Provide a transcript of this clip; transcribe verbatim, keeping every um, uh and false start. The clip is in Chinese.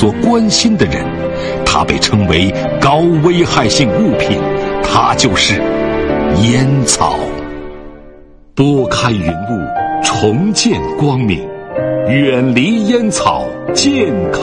所关心的人，它被称为高危害性物品，它就是烟草。拨开云雾，重见光明，远离烟草，健康